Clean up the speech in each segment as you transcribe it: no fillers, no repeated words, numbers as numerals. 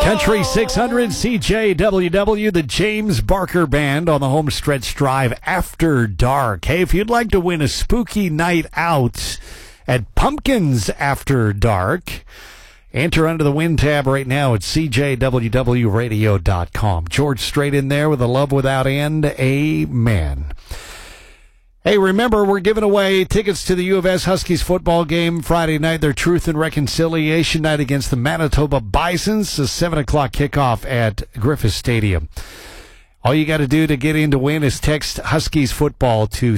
Country 600 CJWW, the James Barker Band on the home stretch drive after dark. Hey, if you'd like to win a spooky night out at Pumpkins After Dark, enter under the win tab right now at cjwwradio.com. George straight in there with a love without end. Amen. Hey, remember, we're giving away tickets to the U of S Huskies football game Friday night, their Truth and Reconciliation night against the Manitoba Bisons, a 7 o'clock kickoff at Griffith Stadium. All you got to do to get in to win is text Huskies football to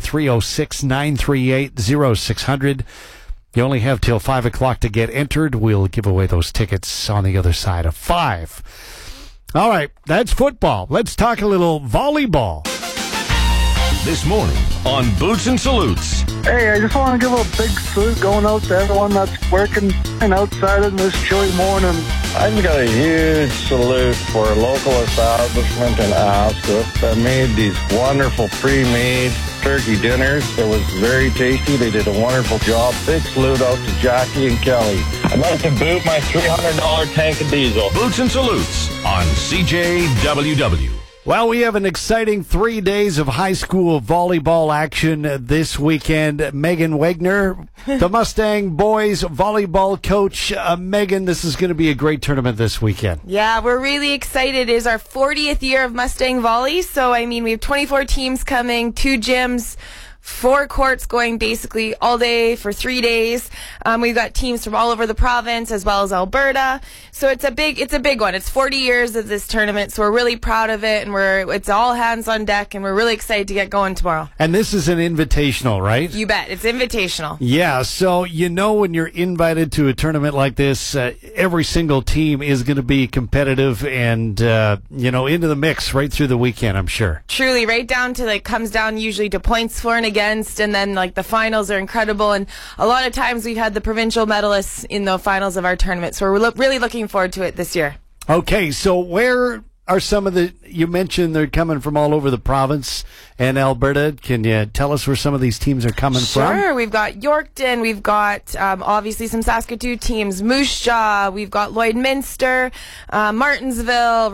306-938-0600. You only have till 5 o'clock to get entered. We'll give away those tickets on the other side of 5. All right, that's football. Let's talk a little volleyball. This morning on Boots and Salutes. Hey, I just want to give a big salute going out to everyone that's working and outside in this chilly morning. I've got a huge salute for a local establishment in Ascot that made these wonderful pre-made turkey dinners. It was very tasty. They did a wonderful job. Big salute out to Jackie and Kelly. I'd like to boot my $300 tank of diesel. Boots and Salutes on CJWW. Well, we have an exciting 3 days of high school volleyball action this weekend. Megan Wegner, the Mustang boys volleyball coach. Megan, this is going to be a great tournament this weekend. Yeah, we're really excited. It is our 40th year of Mustang Volley. So, we have 24 teams coming, 2 gyms, 4 courts going basically all day for 3 days. We've got teams from all over the province as well as Alberta. So it's a big one. It's 40 years of this tournament, so we're really proud of it, and it's all hands on deck, and we're really excited to get going tomorrow. And this is an invitational, right? You bet. It's invitational. Yeah, so when you're invited to a tournament like this, every single team is going to be competitive and, into the mix right through the weekend, I'm sure. Truly, right down to, comes down usually to points for and against, and then, the finals are incredible, and a lot of times we've had the provincial medalists in the finals of our tournament, so we're really looking forward to it this year. Okay, so where are some of you mentioned they're coming from all over the province and Alberta. Can you tell us where some of these teams are coming from? Sure. We've got Yorkton. We've got, obviously, some Saskatoon teams. Moose Jaw. We've got Lloydminster, Martinsville,